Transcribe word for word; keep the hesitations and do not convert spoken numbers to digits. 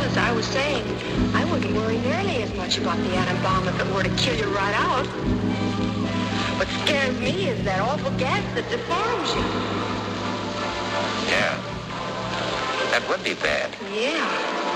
as I was saying, I wouldn't worry nearly as much about the atom bomb if it were to kill you right out. What scares me is that awful gas that deforms you. Yeah. That would be bad. Yeah.